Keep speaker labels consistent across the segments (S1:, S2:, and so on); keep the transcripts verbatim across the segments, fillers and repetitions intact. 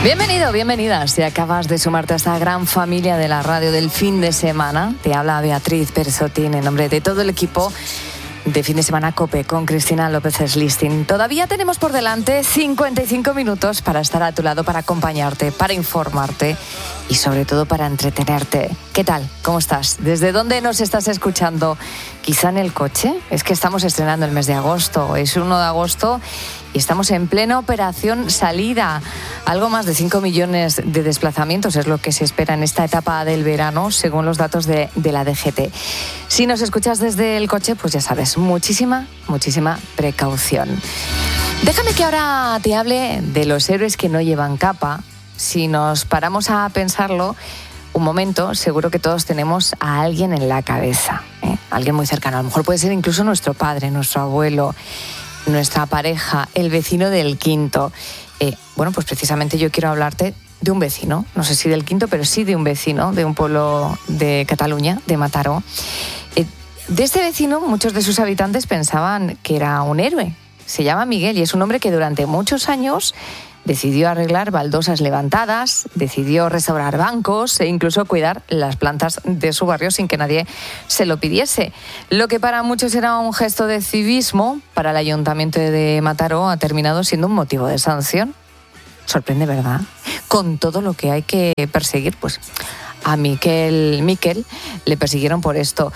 S1: Bienvenido, bienvenida. Si acabas de sumarte a esta gran familia de la radio del fin de semana, te habla Beatriz Persotín en nombre de todo el equipo de Fin de Semana COPE con Cristina López Slistin. Todavía tenemos por delante cincuenta y cinco minutos para estar a tu lado, para acompañarte, para informarte y sobre todo para entretenerte. ¿Qué tal? ¿Cómo estás? ¿Desde dónde nos estás escuchando? ¿Quizá en el coche? Es que estamos estrenando el mes de agosto. Es uno de agosto y estamos en plena operación salida. Algo más de cinco millones de desplazamientos es lo que se espera en esta etapa del verano, según los datos de, de la D G T. Si nos escuchas desde el coche, pues ya sabes, muchísima, muchísima precaución. Déjame que ahora te hable de los héroes que no llevan capa. Si nos paramos a pensarlo un momento, seguro que todos tenemos a alguien en la cabeza, ¿eh? Alguien muy cercano. A lo mejor puede ser incluso nuestro padre, nuestro abuelo, nuestra pareja, el vecino del quinto. Eh, bueno, pues precisamente yo quiero hablarte de un vecino, no sé si del quinto, pero sí de un vecino de un pueblo de Cataluña, de Mataró. Eh, de este vecino, muchos de sus habitantes pensaban que era un héroe. Se llama Miguel y es un hombre que durante muchos años decidió arreglar baldosas levantadas, decidió restaurar bancos e incluso cuidar las plantas de su barrio sin que nadie se lo pidiese. Lo que para muchos era un gesto de civismo, para el Ayuntamiento de Mataró ha terminado siendo un motivo de sanción. Sorprende, ¿verdad? Con todo lo que hay que perseguir, pues a Miquel, Miquel le persiguieron por esto.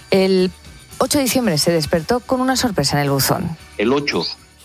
S1: El ocho de diciembre se despertó con una sorpresa en el buzón.
S2: El ocho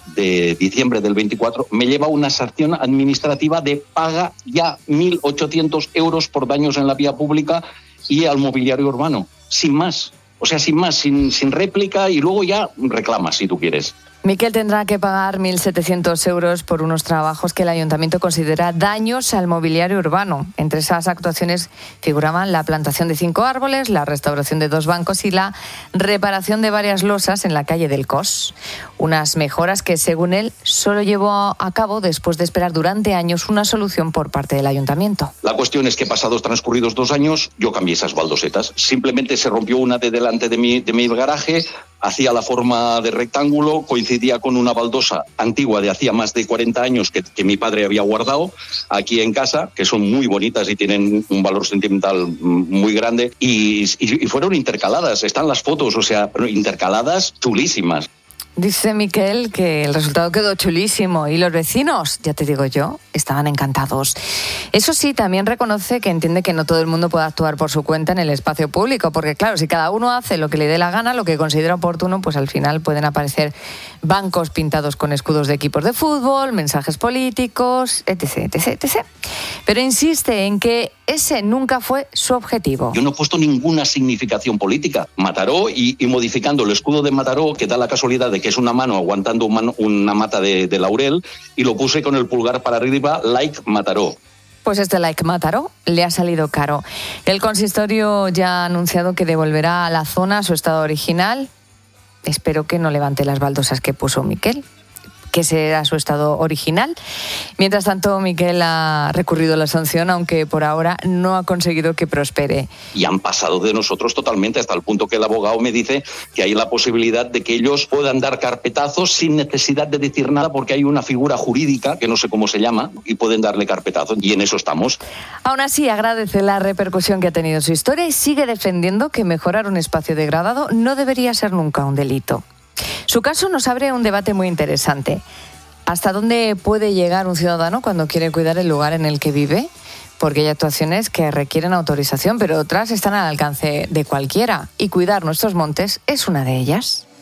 S2: de diciembre del veinticuatro me lleva una sanción administrativa de paga ya mil ochocientos euros por daños en la vía pública y al mobiliario urbano, sin más, o sea, sin más, sin, sin réplica, y luego ya reclamas si tú quieres.
S1: Miquel tendrá que pagar mil setecientos euros por unos trabajos que el ayuntamiento considera daños al mobiliario urbano. Entre esas actuaciones figuraban la plantación de cinco árboles, la restauración de dos bancos y la reparación de varias losas en la calle del Cos. Unas mejoras que, según él, solo llevó a cabo después de esperar durante años una solución por parte del ayuntamiento.
S2: La cuestión es que pasados transcurridos dos años yo cambié esas baldosetas. Simplemente se rompió una de delante de mi, de mi garaje, hacía la forma de rectángulo, coincidía con una baldosa antigua de hacía más de cuarenta años que, que mi padre había guardado aquí en casa, que son muy bonitas y tienen un valor sentimental muy grande, y, y, y fueron intercaladas, están las fotos, o sea, intercaladas chulísimas.
S1: Dice Miquel que el resultado quedó chulísimo y los vecinos, ya te digo yo, estaban encantados. Eso sí, también reconoce que entiende que no todo el mundo puede actuar por su cuenta en el espacio público, porque claro, si cada uno hace lo que le dé la gana, lo que considera oportuno, pues al final pueden aparecer bancos pintados con escudos de equipos de fútbol, mensajes políticos, etc, etc, etcétera. Pero insiste en que ese nunca fue su objetivo.
S2: Yo no he puesto ninguna significación política. Mataró y, y modificando el escudo de Mataró, que da la casualidad de que es una mano aguantando un mano, una mata de, de laurel, y lo puse con el pulgar para arriba, like Mataró.
S1: Pues este like Mataró le ha salido caro. El consistorio ya ha anunciado que devolverá a la zona su estado original. Espero que no levante las baldosas que puso Miquel, que será su estado original. Mientras tanto, Miquel ha recurrido a la sanción, aunque por ahora no ha conseguido que prospere.
S2: Y han pasado de nosotros totalmente, hasta el punto que el abogado me dice que hay la posibilidad de que ellos puedan dar carpetazos sin necesidad de decir nada, porque hay una figura jurídica, que no sé cómo se llama, y pueden darle carpetazos, y en eso estamos.
S1: Aún así, agradece la repercusión que ha tenido su historia y sigue defendiendo que mejorar un espacio degradado no debería ser nunca un delito. Su caso nos abre un debate muy interesante. ¿Hasta dónde puede llegar un ciudadano cuando quiere cuidar el lugar en el que vive? Porque hay actuaciones que requieren autorización, pero otras están al alcance de cualquiera. Y cuidar nuestros montes es una de ellas.